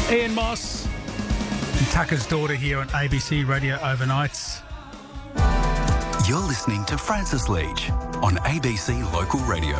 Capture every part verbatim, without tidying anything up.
Ian Moss and Tucker's Daughter here on A B C Radio Overnights. You're listening to Francis Leach on A B C Local Radio.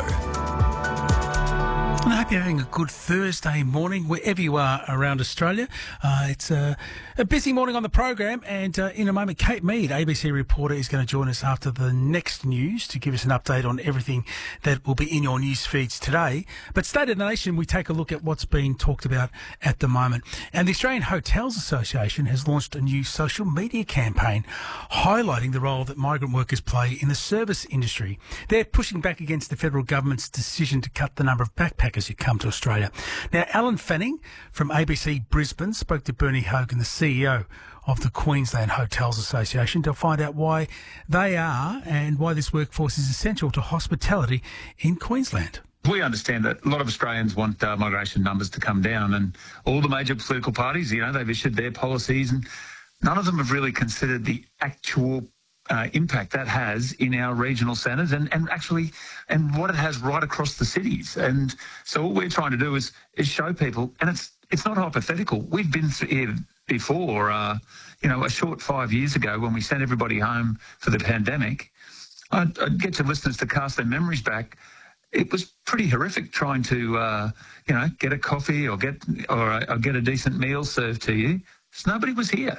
And I hope you're having a good Thursday morning wherever you are around Australia. Uh, it's a, a busy morning on the program, and uh, in a moment, Kate Mead, A B C reporter, is going to join us after the next news to give us an update on everything that will be in your news feeds today. But State of the Nation, we take a look at what's being talked about at the moment. And the Australian Hotels Association has launched a new social media campaign highlighting the role that migrant workers play in the service industry. They're pushing back against the federal government's decision to cut the number of backpackers who come to Australia. Now, Alan Fanning from A B C Brisbane spoke to Bernie Hogan, the C E O of the Queensland Hotels Association, to find out why they are and why this workforce is essential to hospitality in Queensland. We understand that a lot of Australians want uh, migration numbers to come down, and all the major political parties, you know, they've issued their policies, and none of them have really considered the actual Uh, impact that has in our regional centres and, and actually and what it has right across the cities. And so what we're trying to do is is show people, and it's it's not hypothetical. We've been here before, uh, you know, a short five years ago when we sent everybody home for the pandemic. I'd, I'd get your listeners to cast their memories back. It was pretty horrific trying to, uh, you know, get a coffee or get or, or get a decent meal served to you. So nobody was here.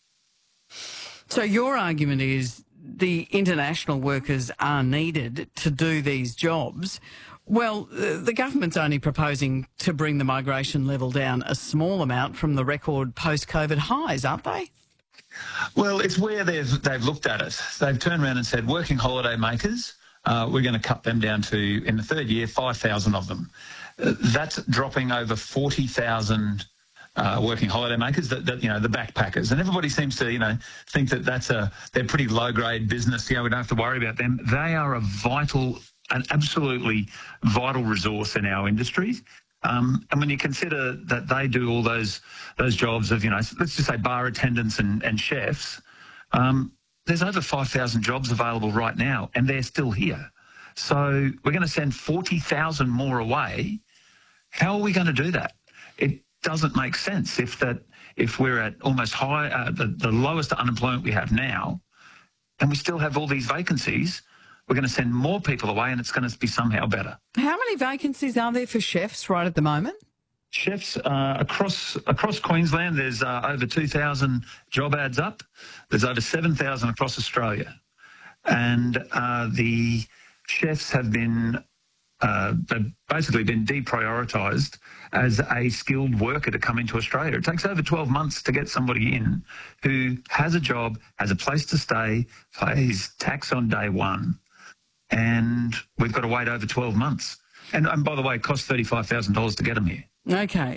So your argument is the international workers are needed to do these jobs. Well, the government's only proposing to bring the migration level down a small amount from the record post-COVID highs, aren't they? Well, it's where they've they've looked at it. They've turned around and said, working holiday makers, uh, we're going to cut them down to, in the third year, five thousand of them. Uh, that's dropping over forty thousand Uh, working holiday makers, that, that you know, the backpackers, and everybody seems to, you know, think that that's a they're pretty low grade business. You know, we don't have to worry about them. They are a vital, an absolutely vital resource in our industries. Um, and when you consider that they do all those those jobs of, you know, let's just say bar attendants and, and chefs, um, there's over five thousand jobs available right now, and they're still here. So we're going to send forty thousand more away. How are we going to do that? It doesn't make sense if that if we're at almost high uh, the, the lowest unemployment we have now, and we still have all these vacancies. We're going to send more people away, and it's going to be somehow better. How many vacancies are there for chefs right at the moment? Chefs uh, across across Queensland, there's uh, over two thousand job ads up. There's over seven thousand across Australia, and uh, the chefs have been. Uh, they've basically been deprioritised as a skilled worker to come into Australia. It takes over twelve months to get somebody in who has a job, has a place to stay, pays tax on day one, and we've got to wait over twelve months. And, and by the way, it costs thirty-five thousand dollars to get them here. Okay.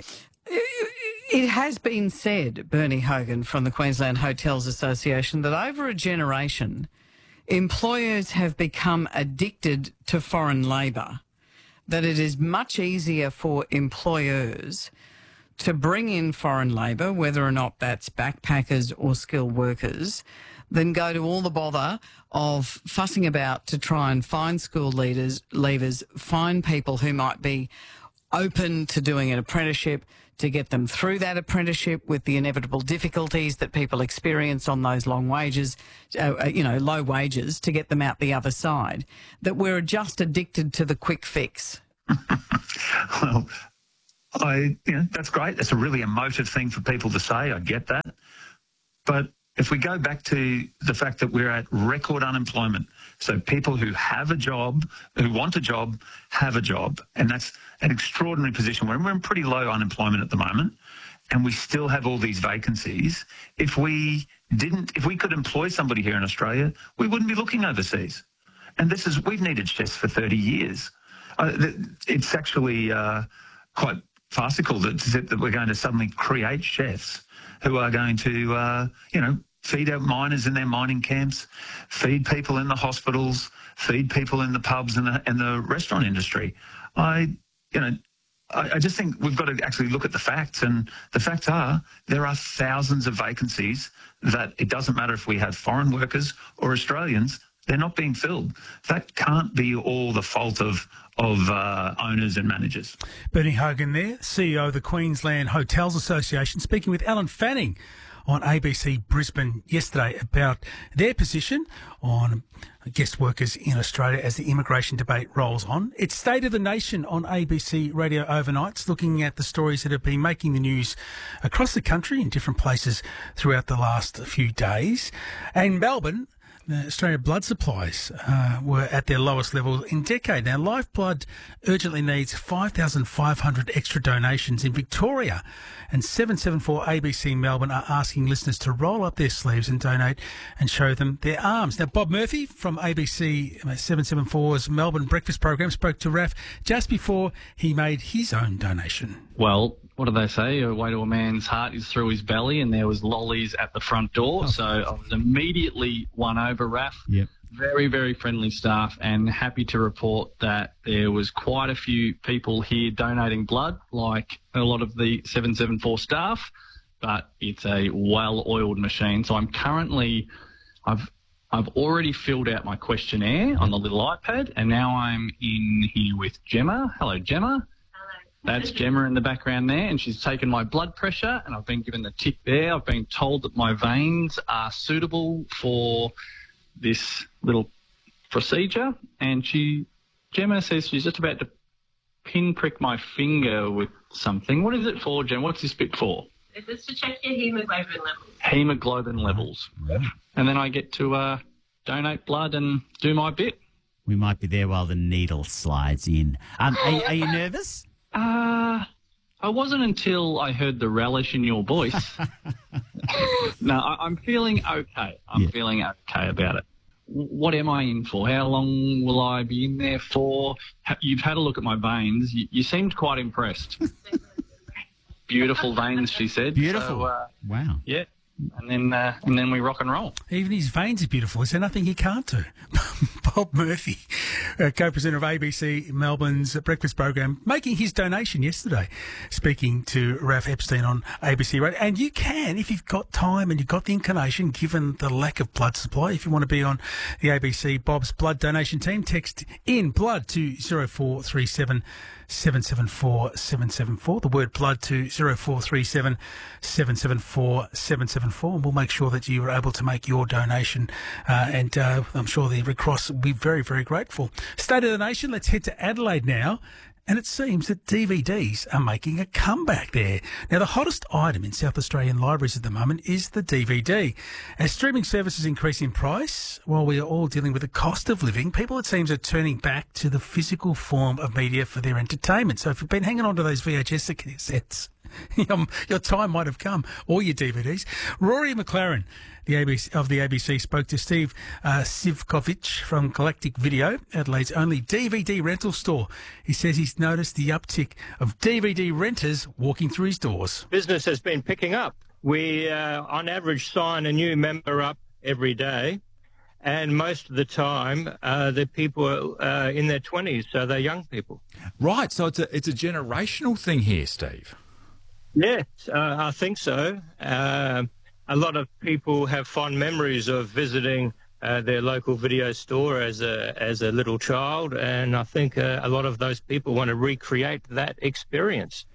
It has been said, Bernie Hogan from the Queensland Hotels Association, that over a generation, employers have become addicted to foreign labour, that it is much easier for employers to bring in foreign labour, whether or not that's backpackers or skilled workers, than go to all the bother of fussing about to try and find school leaders, leavers, find people who might be open to doing an apprenticeship, to get them through that apprenticeship with the inevitable difficulties that people experience on those long wages, uh, you know, low wages, to get them out the other side, that we're just addicted to the quick fix. Well, I, you know, that's great. That's a really emotive thing for people to say. I get that. But if we go back to the fact that we're at record unemployment, so people who have a job, who want a job, have a job, and that's an extraordinary position. We're in pretty low unemployment at the moment, and we still have all these vacancies. If we didn't, if we could employ somebody here in Australia, we wouldn't be looking overseas. And this is, we've needed chefs for thirty years. Uh, it's actually uh, quite farcical that, that we're going to suddenly create chefs who are going to, uh, you know, feed our miners in their mining camps, feed people in the hospitals, feed people in the pubs and the, and the restaurant industry. I, you know, I, I just think we've got to actually look at the facts, and the facts are there are thousands of vacancies that it doesn't matter if we have foreign workers or Australians, They're not being filled. That can't be all the fault of of uh, owners and managers. Bernie Hogan there, C E O of the Queensland Hotels Association, speaking with Alan Fanning on A B C Brisbane yesterday about their position on guest workers in Australia as the immigration debate rolls on. It's State of the Nation on A B C Radio Overnights, looking at the stories that have been making the news across the country in different places throughout the last few days. And Melbourne, the Australia blood supplies uh, were at their lowest level in decade. Now, Lifeblood urgently needs five thousand five hundred extra donations in Victoria, and seven seven four A B C Melbourne are asking listeners to roll up their sleeves and donate and show them their arms. Now, Bob Murphy from A B C seven seven four's Melbourne Breakfast Program spoke to Raf just before he made his own donation. Well, what do they say? A way to a man's heart is through his belly, and there was lollies at the front door. Oh. So I was immediately won over, Raf. Yep. Very, very friendly staff, and happy to report that there was quite a few people here donating blood, like a lot of the seven seven four staff, but it's a well-oiled machine. So I'm currently, I've I've already filled out my questionnaire on the little iPad, and now I'm in here with Gemma. Hello, Gemma. That's Gemma in the background there, and she's taken my blood pressure, and I've been given the tick there. I've been told that my veins are suitable for this little procedure, and she, Gemma says she's just about to pinprick my finger with something. What is it for, Gemma? What's this bit for? This is to check your haemoglobin levels. Haemoglobin levels. Wow. And then I get to uh, donate blood and do my bit. We might be there while the needle slides in. Um, are, are you nervous? Uh, I wasn't until I heard the relish in your voice. No, I, I'm feeling okay. I'm Yeah. feeling okay about it. W- What am I in for? How long will I be in there for? Ha- You've had a look at my veins. You, you seemed quite impressed. Beautiful veins, she said. Beautiful. So, uh, Wow. yeah. And then, uh, and then we rock and roll. Even his veins are beautiful. Is there nothing he can't do? Bob Murphy, uh, co-presenter of A B C Melbourne's breakfast program, making his donation yesterday, speaking to Raf Epstein on A B C Radio. And you can, if you've got time and you've got the inclination, given the lack of blood supply, if you want to be on the A B C Bob's blood donation team, text in blood to zero four three seven seven seven four seven seven four. The word blood to zero four three seven seven seven four seven seven four, and we'll make sure that you are able to make your donation. Uh, and uh, I'm sure the Red Cross will be very, very grateful. State of the Nation, let's head to Adelaide now. And it seems that D V Ds are making a comeback there. Now, the hottest item in South Australian libraries at the moment is the D V D. As streaming services increase in price, while we are all dealing with the cost of living, people, it seems, are turning back to the physical form of media for their entertainment. So if you've been hanging on to those V H S cassettes, your, your time might have come, or your D V Ds. Rory McLaren, the A B C, of the A B C, spoke to Steve uh, Sivkovic from Galactic Video, Adelaide's only D V D rental store. He says he's noticed the uptick of D V D renters walking through his doors. Business has been picking up. We, uh, on average, sign a new member up every day, and most of the time, uh, the people are uh, in their twenties, so they're young people. Right, so it's a it's a generational thing here, Steve. Yes, uh, I think so. Uh, a lot of people have fond memories of visiting uh, their local video store as a as a little child, and I think uh, a lot of those people want to recreate that experience.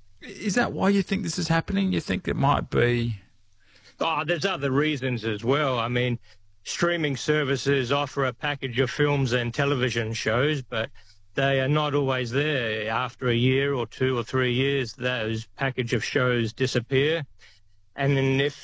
Is that why you think this is happening? You think it might be... Oh, there's other reasons as well. I mean, streaming services offer a package of films and television shows, but they are not always there. After a year or two or three years, those package of shows disappear. And then if